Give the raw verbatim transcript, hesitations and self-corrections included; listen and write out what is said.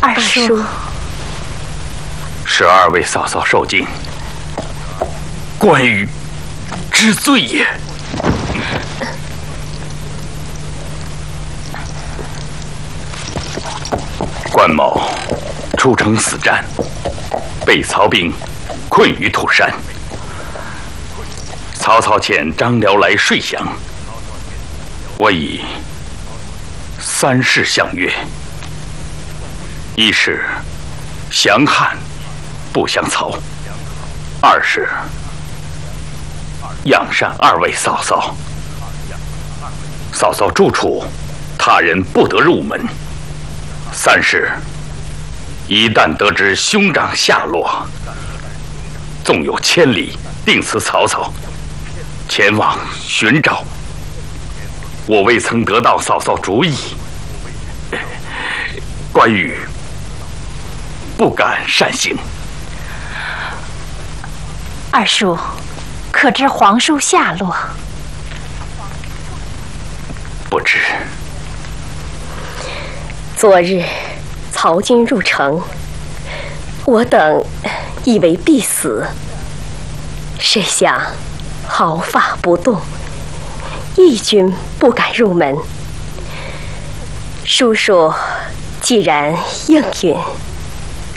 二叔， 十二位嫂嫂受惊，关羽知罪也。关某出城死战，被曹兵困于土山。曹操遣张辽来说降，我以三事相约：一是降汉不降曹；二是养善二位嫂嫂，嫂嫂住处他人不得入门；三是一旦得知兄长下落，纵有千里，定辞曹操，前往寻找。我未曾得到嫂嫂主意，关羽不敢擅行。 二叔，可知皇叔下落？ 不知。 昨日曹军入城，我等以为必死，谁想毫发不动，一军不敢入门。叔叔既然应允，